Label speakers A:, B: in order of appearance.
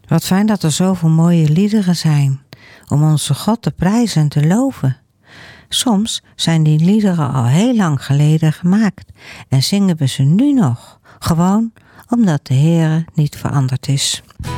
A: Wat fijn dat er zoveel mooie liederen zijn om onze God te prijzen en te loven. Soms zijn die liederen al heel lang geleden gemaakt en zingen we ze nu nog, gewoon omdat de Heere niet veranderd is.